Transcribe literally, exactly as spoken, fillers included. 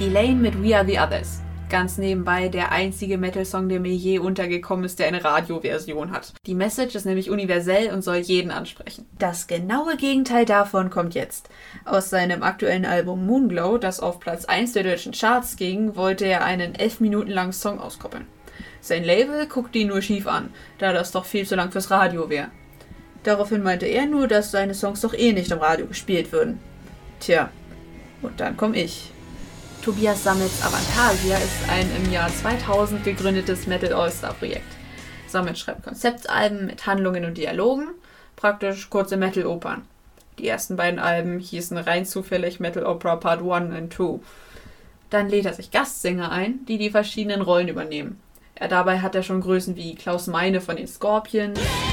Elaine mit We Are The Others. Ganz nebenbei der einzige Metal-Song, der mir je untergekommen ist, der eine Radioversion hat. Die Message ist nämlich universell und soll jeden ansprechen. Das genaue Gegenteil davon kommt jetzt. Aus seinem aktuellen Album Moonglow, das auf Platz eins der deutschen Charts ging, wollte er einen elf Minuten langen Song auskoppeln. Sein Label guckte ihn nur schief an, da das doch viel zu lang fürs Radio wäre. Daraufhin meinte er nur, dass seine Songs doch eh nicht im Radio gespielt würden. Tja, und dann komm ich. Tobias Sammets Avantasia ist ein im Jahr zweitausend gegründetes Metal-All-Star-Projekt. Sammet schreibt Konzeptalben mit Handlungen und Dialogen, praktisch kurze Metal-Opern. Die ersten beiden Alben hießen rein zufällig Metal Opera Part eins und zwei. Dann lädt er sich Gastsänger ein, die die verschiedenen Rollen übernehmen. Er, dabei hat er schon Größen wie Klaus Meine von den Scorpions,